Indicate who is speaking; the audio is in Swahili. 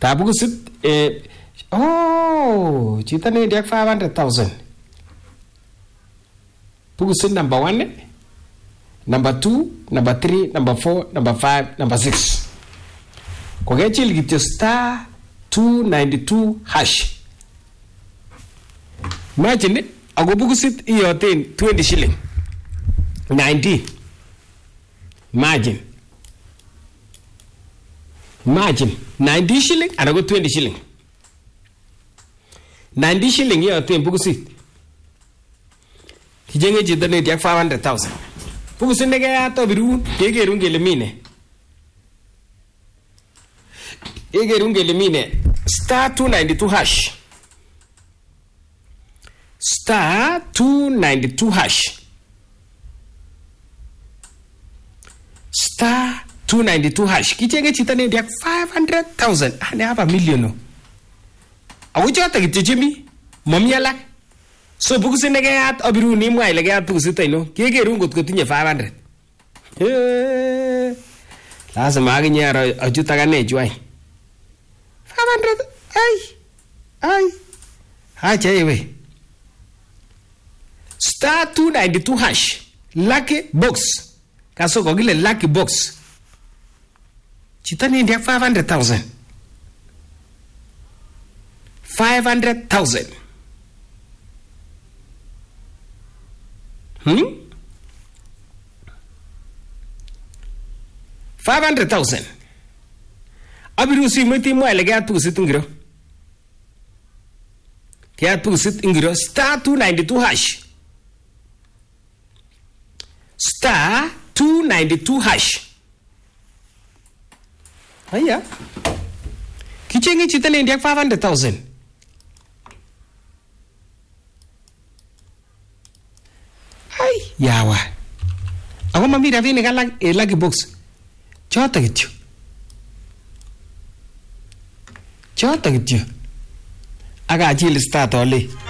Speaker 1: Tabukusit chito newendi ak 500,000. Bukusit number 1, number 2, number 3, number 4, number 5, number 6. Kokechil kityo star 292 hash. Imagine ako bukusit iyoten 20 shilling. 19. Imagine 90 shilling and go 20 shilling. 90 shilling iyoten bukusit. Kijenge chito ne tiak 500,000. Bukusit nekeyat obirun kekerun kele mine. Kekerun kele mine star 292 hash. Star 292 hash. Star 292 hash. Kichenge chito ne tiak 500,000. Ane hapa milioni. Awichota kityo chemi. Mami alak. So bukusit nekeyat obirun imwa ile keyat bukusit aino. Kekerun kot kotinye 500. Lazima akinye achut akane chwai. 500. Ai. Acha ewe. Star 292 hash. Lucky box. Kaso kogile lucky box. Chita ni ndia 500,000. 500,000. 500,000. Abiru si mwiti mwele kaya pusit ingiro. Kaya pusit ingiro. Star 292 hash. Star 292 hash. Aya. Kichenge chita ni ndia 500,000. Ay, yawa. Ako mamira vini ka lucky box. Chota kityo. Chota kityo. Aga chili star tole.